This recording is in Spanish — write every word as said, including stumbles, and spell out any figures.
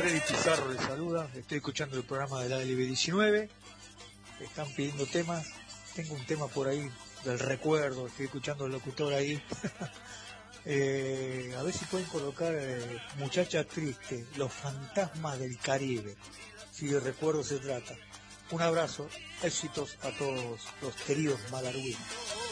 Freddy Pizarro les saluda, estoy escuchando el programa de la L B diecinueve, están pidiendo temas, tengo un tema por ahí del recuerdo, estoy escuchando al locutor ahí, eh, a ver si pueden colocar eh, Muchacha Triste, Los Fantasmas del Caribe, si de recuerdo se trata. Un abrazo, éxitos a todos los queridos malargüinos.